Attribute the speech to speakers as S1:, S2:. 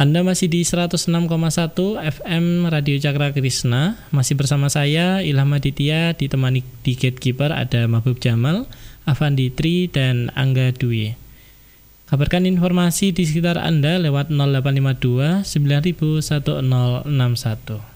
S1: Anda masih di 106,1 FM Radio Cakra Krishna. Masih bersama saya Ilham Aditya, ditemani di Gatekeeper ada Mahbub Jamal, Avandi Tri, dan Angga Dwi. Kabarkan informasi di sekitar Anda lewat 0852 9000 1061.